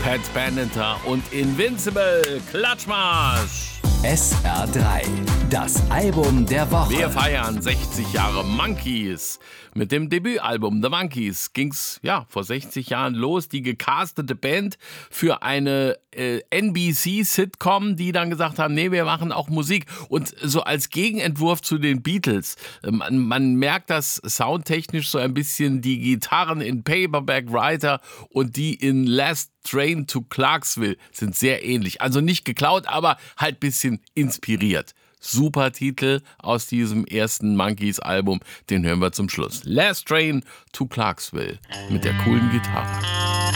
Pat Benatar und Invincible. Klatschmarsch! SR3, das Album der Woche. Wir feiern 60 Jahre Monkees. Mit dem Debütalbum The Monkees ging's vor 60 Jahren los. Die gecastete Band für eine NBC-Sitcom, die dann gesagt haben, nee, wir machen auch Musik. Und so als Gegenentwurf zu den Beatles. Man merkt das soundtechnisch so ein bisschen, die Gitarren in Paperback Writer und die in Last Train to Clarksville sind sehr ähnlich. Also nicht geklaut, aber halt ein bisschen inspiriert. Super Titel aus diesem ersten Monkees-Album, den hören wir zum Schluss. Last Train to Clarksville mit der coolen Gitarre.